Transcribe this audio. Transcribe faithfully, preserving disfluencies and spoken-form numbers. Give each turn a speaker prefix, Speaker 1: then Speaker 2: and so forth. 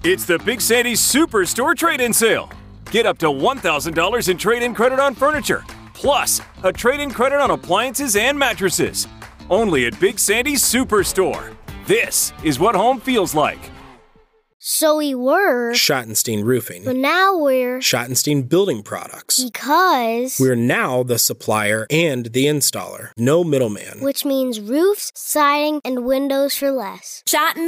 Speaker 1: It's the Big Sandy Superstore trade-in sale. Get up to one thousand dollars in trade-in credit on furniture, plus a trade-in credit on appliances and mattresses. Only at Big Sandy Superstore. This is what home feels like.
Speaker 2: So we were
Speaker 3: Schottenstein Roofing.
Speaker 2: But now we're
Speaker 3: Schottenstein Building Products.
Speaker 2: Because
Speaker 3: We're now the supplier and the installer. No middleman.
Speaker 2: Which means roofs, siding, and windows for less.
Speaker 4: Schotten